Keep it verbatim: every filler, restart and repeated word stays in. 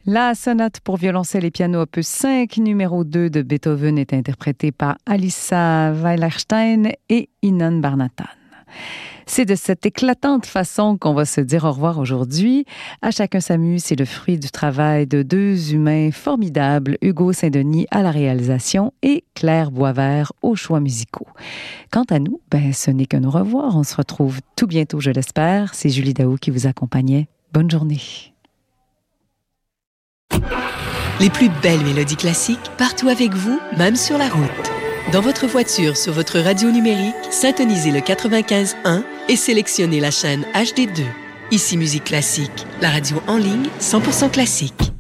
La sonate pour violoncelle et piano opus cinq, numéro deux de Beethoven est interprétée par Alissa Weilerstein et Inon Barnatan. C'est de cette éclatante façon qu'on va se dire au revoir aujourd'hui. À chacun s'amuse, c'est le fruit du travail de deux humains formidables, Hugo Saint-Denis à la réalisation et Claire Boisvert aux choix musicaux. Quant à nous, ben, ce n'est qu'un au revoir. On se retrouve tout bientôt, je l'espère. C'est Julie Daou qui vous accompagnait. Bonne journée. Les plus belles mélodies classiques partout avec vous, même sur la route. Dans votre voiture, sur votre radio numérique, syntonisez le quatre-vingt-quinze un et sélectionnez la chaîne H D deux. Ici Musique Classique, la radio en ligne cent pour cent classique.